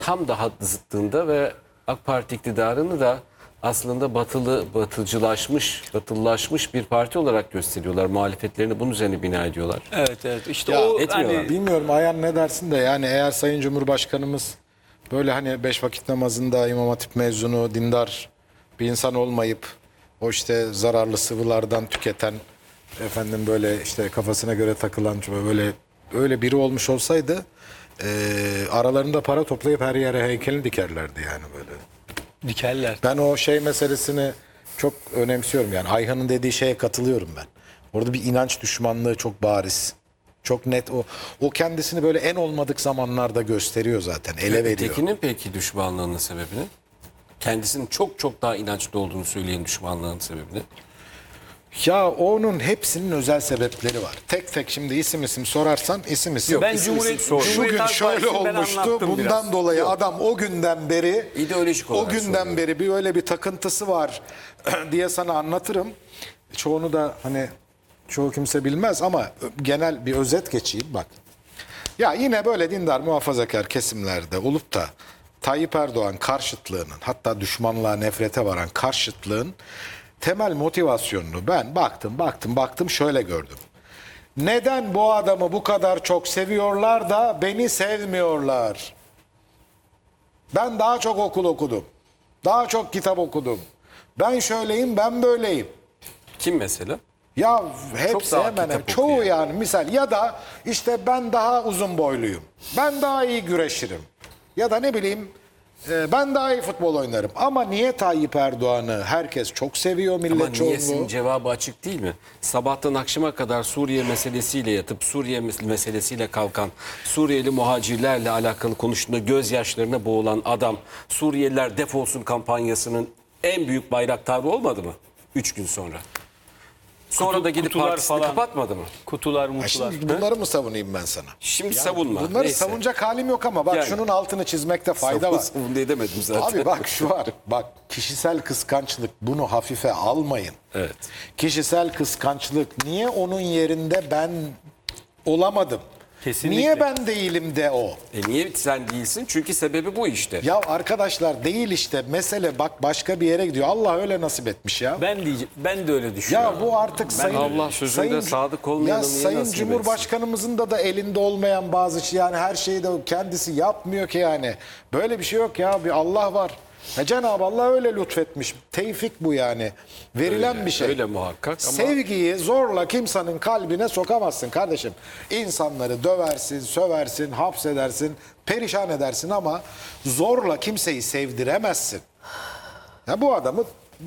tam daha zıttında ve AK Parti iktidarını da aslında batılılaşmış bir parti olarak gösteriyorlar. Muhalefetlerini bunun üzerine bina ediyorlar. Evet işte Ya, o etmiyorlar. hani Bilmiyorum Ayhan ne dersin de yani eğer Sayın Cumhurbaşkanımız böyle hani 5 vakit namazında İmam Hatip mezunu, dindar bir insan olmayıp o işte zararlı sıvılardan tüketen efendim böyle işte kafasına göre takılan böyle öyle biri olmuş olsaydı aralarında para toplayıp her yere heykelini dikerlerdi yani böyle. dikerler. Ben o şey meselesini çok önemsiyorum yani Ayhan'ın dediği şeye katılıyorum ben. Orada bir inanç düşmanlığı çok bariz. Çok net o kendisini böyle en olmadık zamanlarda gösteriyor zaten. Ele veriyor. Ötekinin peki düşmanlığının sebebini? Kendisinin çok daha inançlı olduğunu söyleyen düşmanlığının sebebini? Ya onun hepsinin özel sebepleri var. Tek tek şimdi isim sorarsan isim. Ben isim Cumhuriyet Bugün Halk şöyle Partisi'ni ben olmuştu. anlattım Bundan biraz. dolayı adam o günden beri İdeolojik o olarak günden soruyorum. beri bir öyle bir takıntısı var diye sana anlatırım. Çoğunu da hani çoğu kimse bilmez ama genel bir özet geçeyim bak. Ya yine böyle dindar muhafazakar kesimlerde olup da Tayyip Erdoğan karşıtlığının hatta düşmanlığa nefrete varan karşıtlığın temel motivasyonunu ben baktım şöyle gördüm. Neden bu adamı bu kadar çok seviyorlar da beni sevmiyorlar? Ben daha çok okul okudum. Daha çok kitap okudum. Ben şöyleyim, ben böyleyim. Kim mesela? Ya hepsi daha hemen kitap çoğu okuyor. yani misal ya da işte ben daha uzun boyluyum. Ben daha iyi güreşirim. Ya da ne bileyim ben daha iyi futbol oynarım. Ama niye Tayyip Erdoğan'ı herkes çok seviyor Ama millet niyesinin çoğunluğu? cevabı açık değil mi? Sabahtan akşama kadar Suriye meselesiyle yatıp Suriye meselesiyle kalkan, Suriyeli muhacirlerle alakalı konuştuğunda gözyaşlarına boğulan adam Suriyeliler defolsun kampanyasının en büyük bayraktarı olmadı mı? 3 gün sonra. Sonra da gidip kutular partisini falan. kapatmadı mı? Kutular Ya mutular. şimdi bunları mı savunayım ben sana? Şimdi savunma. Bunları Neyse. savunacak halim yok ama bak Yani. şunun altını çizmekte fayda var. Savun diye demedim zaten. Abi bak şu var. Bak kişisel kıskançlık bunu hafife almayın. Evet. Kişisel kıskançlık niye onun yerinde ben olamadım? Kesinlikle. Niye ben değilim de o? Niye sen değilsin? Çünkü sebebi bu işte. Ya arkadaşlar değil işte mesele bak başka bir yere gidiyor. Allah öyle nasip etmiş ya. Ben de öyle düşünüyorum. Ya bu artık sayın Allah sözünde sadık olmayanı ya niye sayın nasip Cumhurbaşkanımızın da elinde olmayan bazı şey yani her şeyi de kendisi yapmıyor ki yani. Böyle bir şey yok ya bir Allah var. Cenab-ı Allah öyle lütfetmiş. Tevfik bu yani. Verilen Öyle, bir şey. öyle muhakkak ama- Sevgiyi zorla kimsenin kalbine sokamazsın kardeşim. İnsanları döversin, söversin, hapsedersin, perişan edersin ama zorla kimseyi sevdiremezsin. Ya bu adamı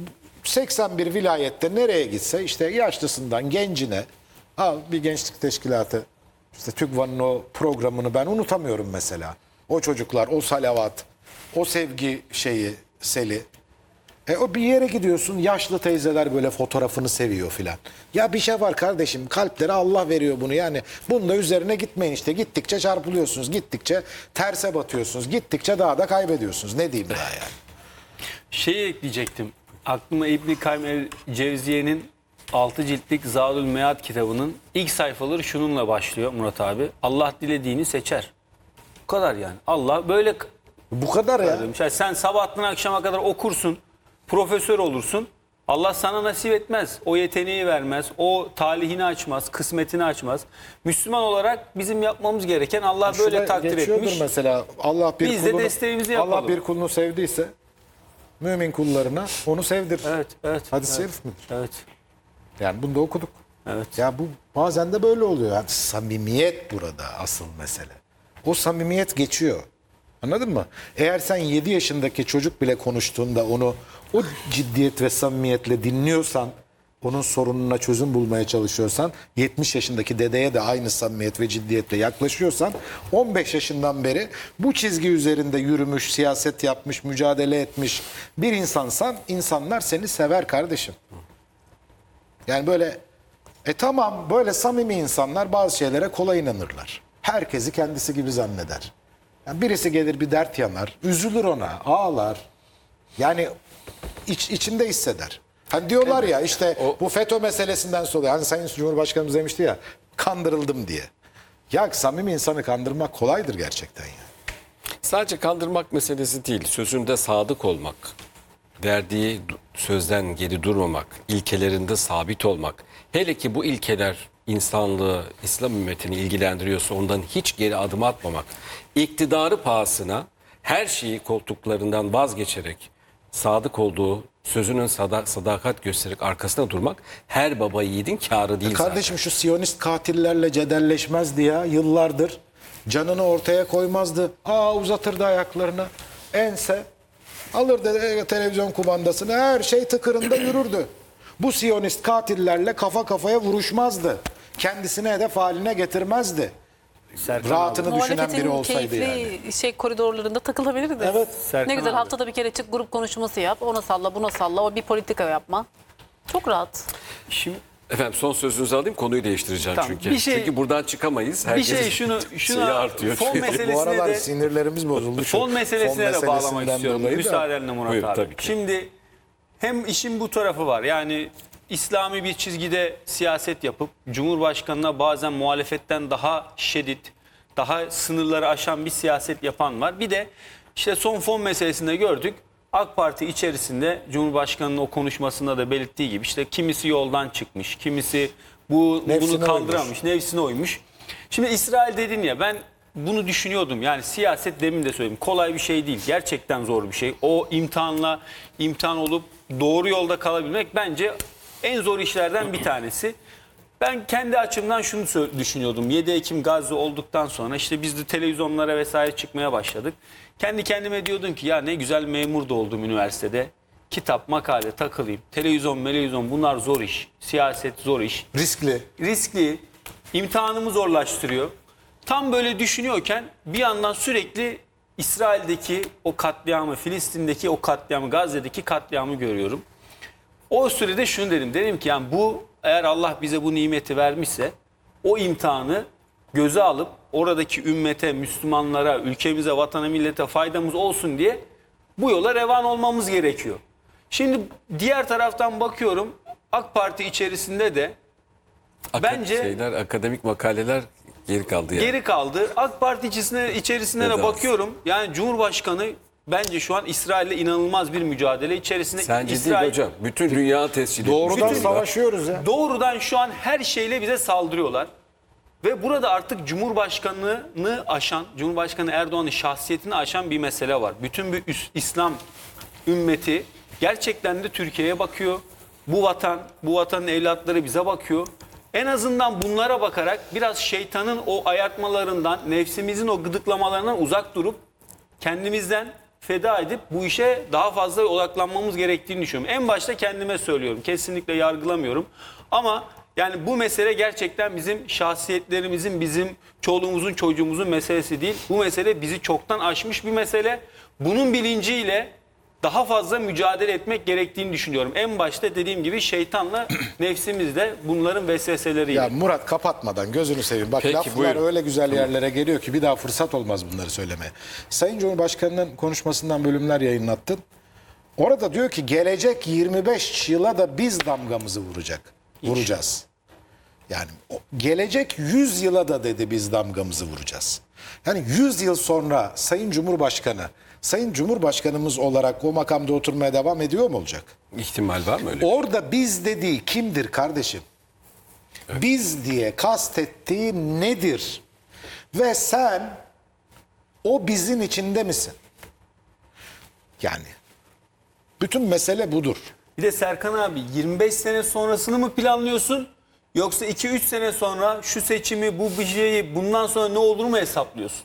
81 vilayette nereye gitse işte yaşlısından gencine bir gençlik teşkilatı işte TÜGVA'nın o programını ben unutamıyorum mesela. O çocuklar, o salavat, o sevgi seli. O bir yere gidiyorsun yaşlı teyzeler böyle fotoğrafını seviyor filan. Ya bir şey var kardeşim kalplere Allah veriyor bunu yani. Bunun da üzerine gitmeyin işte gittikçe çarpılıyorsunuz. Gittikçe terse batıyorsunuz. Gittikçe daha da kaybediyorsunuz. Ne diyeyim daha yani. Şeyi ekleyecektim. Aklıma İbn-i Kayyim el-Cevziye'nin 6 ciltlik Zadül Mead kitabının ilk sayfaları şununla başlıyor Murat abi. Allah dilediğini seçer. Bu kadar yani. Allah böyle Bu kadar ya. demiş. Yani sen sabahtan akşama kadar okursun, profesör olursun. Allah sana nasip etmez. O yeteneği vermez. O talihini açmaz, kısmetini açmaz. Müslüman olarak bizim yapmamız gereken Allah böyle Şurada takdir geçiyordur etmiş. mesela Allah bir Biz de kulunu, desteğimizi yapalım. Allah bir kulunu sevdiyse mümin kullarına onu sevdir. Evet. Hadis-i şerif midir? Evet. Yani bunu da okuduk. Evet. Ya bu bazen de böyle oluyor. Yani samimiyet burada asıl mesele. O samimiyet geçiyor. Anladın mı? Eğer sen 7 yaşındaki çocuk bile konuştuğunda onu o ciddiyet ve samimiyetle dinliyorsan, onun sorununa çözüm bulmaya çalışıyorsan, 70 yaşındaki dedeye de aynı samimiyet ve ciddiyetle yaklaşıyorsan, 15 yaşından beri bu çizgi üzerinde yürümüş, siyaset yapmış, mücadele etmiş bir insansan, insanlar seni sever kardeşim. Yani böyle tamam böyle samimi insanlar bazı şeylere kolay inanırlar. Herkesi kendisi gibi zanneder. Yani birisi gelir bir dert yanar, üzülür ona, ağlar. Yani içinde hisseder. Hani diyorlar ya işte bu FETÖ meselesinden sonra hani Sayın Cumhurbaşkanımız demişti ya kandırıldım diye. Ya samimi insanı kandırmak kolaydır gerçekten ya. Sadece kandırmak meselesi değil, sözünde sadık olmak, verdiği sözden geri durmamak, ilkelerinde sabit olmak. Hele ki bu ilkeler insanlığı, İslam ümmetini ilgilendiriyorsa ondan hiç geri adım atmamak. İktidarı pahasına her şeyi koltuklarından vazgeçerek sadık olduğu, sözünün sadakat göstererek arkasına durmak her baba yiğidin kârı değil Kardeşim şu Siyonist katillerle cedelleşmezdi ya yıllardır. Canını ortaya koymazdı. Uzatırdı ayaklarını. Ense alırdı televizyon kumandasını. Her şey tıkırında yürürdü. Bu Siyonist katillerle kafa kafaya vuruşmazdı. Kendisini hedef haline getirmezdi. Serkan Rahatını düşünen biri Muhalefetin olsaydı keyifli yani. koridorlarında takılabilirdi. Evet. Serkan Ne güzel abi. haftada bir kere çık grup konuşması yap. Ona salla buna salla. O bir politika yapma. Çok rahat. Şimdi Efendim son sözünüzü alayım, konuyu değiştireceğim Tamam, çünkü. bir şey- Çünkü buradan çıkamayız. bir Herkesin şey şeyi artıyor. fon çünkü. Bu meselesine aralar de sinirlerimiz bozuldu. fon meselesine de bağlamak meselesinden istiyorum. dolayı da. Müsaadenle Murat Buyur, abi. tabii ki. Şimdi hem işin bu tarafı var. Yani İslami bir çizgide siyaset yapıp Cumhurbaşkanı'na bazen muhalefetten daha şiddet, daha sınırları aşan bir siyaset yapan var. Bir de işte son fon meselesinde gördük. AK Parti içerisinde Cumhurbaşkanı'nın o konuşmasında da belirttiği gibi işte kimisi yoldan çıkmış, kimisi Nefsine bunu kaldıramamış, nefsine uymuş. Şimdi İsrail dedin ya, ben bunu düşünüyordum. Yani siyaset, demin de söyledim, kolay bir şey değil. Gerçekten zor bir şey. O imtihan olup doğru yolda kalabilmek bence en zor işlerden bir tanesi. Ben kendi açımdan şunu düşünüyordum. 7 Ekim Gazze olduktan sonra işte biz de televizyonlara vesaire çıkmaya başladık. Kendi kendime diyordum ki ya ne güzel memur da oldum üniversitede. Kitap, makale takılayım. Televizyon bunlar zor iş. Siyaset zor iş. Riskli, imtihanımı zorlaştırıyor. Tam böyle düşünüyorken bir yandan sürekli İsrail'deki o katliamı, Filistin'deki o katliamı, Gazze'deki katliamı görüyorum. O sürede şunu dedim. Dedim ki yani bu, eğer Allah bize bu nimeti vermişse o imtihanı göze alıp oradaki ümmete, Müslümanlara, ülkemize, vatana, millete faydamız olsun diye bu yola revan olmamız gerekiyor. Şimdi diğer taraftan bakıyorum, AK Parti içerisinde de bence Akademik makaleler geri kaldı yani. geri kaldı. AK Parti içerisinde de Neden? bakıyorum. Yani Cumhurbaşkanı bence şu an İsrail'le inanılmaz bir mücadele içerisinde. Sence değil hocam. Bütün dünya tescil etmiş. Doğrudan durumda. savaşıyoruz ya. Doğrudan şu an her şeyle bize saldırıyorlar. Ve burada artık Cumhurbaşkanı'nı aşan, Cumhurbaşkanı Erdoğan'ın şahsiyetini aşan bir mesele var. Bütün bir İslam ümmeti gerçekten de Türkiye'ye bakıyor. Bu vatanın evlatları bize bakıyor. En azından bunlara bakarak biraz şeytanın o ayartmalarından, nefsimizin o gıdıklamalarından uzak durup kendimizden feda edip bu işe daha fazla odaklanmamız gerektiğini düşünüyorum. En başta kendime söylüyorum. Kesinlikle yargılamıyorum. Ama yani bu mesele gerçekten bizim şahsiyetlerimizin, bizim çoluğumuzun, çocuğumuzun meselesi değil. Bu mesele bizi çoktan aşmış bir mesele. Bunun bilinciyle daha fazla mücadele etmek gerektiğini düşünüyorum. En başta dediğim gibi şeytanla nefsimizle, bunların vesveseleriyle. Ya Murat, kapatmadan gözünü seveyim. Bak Peki, laflar buyurun. öyle güzel yerlere geliyor ki bir daha fırsat olmaz bunları söylemeye. Sayın Cumhurbaşkanı'nın konuşmasından bölümler yayınlattın. Orada diyor ki gelecek 25 yıla da biz damgamızı vuracağız. Yani gelecek 100 yıla da dedi biz damgamızı vuracağız. Yani 100 yıl sonra Sayın Cumhurbaşkanımız olarak o makamda oturmaya devam ediyor mu olacak? İhtimal var mı öyle? Orada biz dediği kimdir kardeşim? Biz diye kastettiği nedir? Ve sen o bizin içinde misin? Yani bütün mesele budur. Bir de Serkan abi, 25 sene sonrasını mı planlıyorsun? Yoksa 2-3 sene sonra şu seçimi, bu bir şeyi, bundan sonra ne olur mu hesaplıyorsun?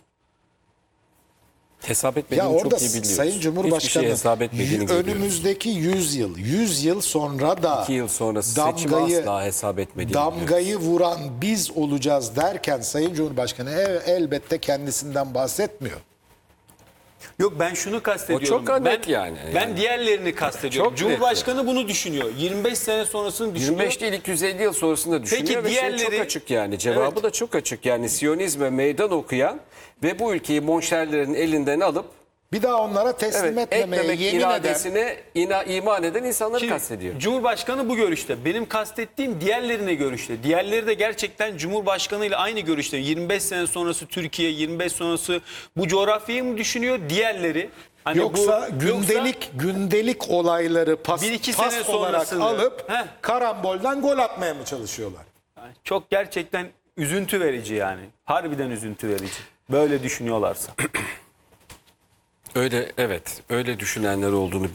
Hesap Ya etmediğini orada çok iyi biliyoruz. Sayın Hiçbir Cumhurbaşkanı şey hesap etmediğini görüyoruz. önümüzdeki 100 yıl sonra da 2 yıl sonrası seçimi asla hesap etmediğini damgayı vuran biz olacağız derken Sayın Cumhurbaşkanı elbette kendisinden bahsetmiyor. Yok, ben şunu kastediyorum. O çok net yani. Ben diğerlerini kastediyorum. Çok Cumhurbaşkanı bunu düşünüyor. 25 sene sonrasını düşünüyor. 25 değil 250 yıl sonrasında düşünüyor ve diğerleri- çok açık yani. Cevabı da çok açık yani. Siyonizme meydan okuyan ve bu ülkeyi monşerlerin elinden alıp Bir daha onlara teslim Evet, etmemeye eklemek yemin eden iradesine iman eden insanları Şimdi kastediyor. Cumhurbaşkanı bu görüşte. Benim kastettiğim diğerlerine görüşte. Diğerleri de gerçekten Cumhurbaşkanı ile aynı görüşte. 25 sene sonrası Türkiye, 25 sonrası bu coğrafyayı mı düşünüyor? Diğerleri hani yoksa yoksa gündelik olayları Bir iki pas sene olarak sonrasını- alıp Heh. karambolden gol atmaya mı çalışıyorlar? çok gerçekten üzüntü verici yani. Harbiden üzüntü verici. Böyle düşünüyorlarsa. Öyle, evet, öyle düşünenler olduğunu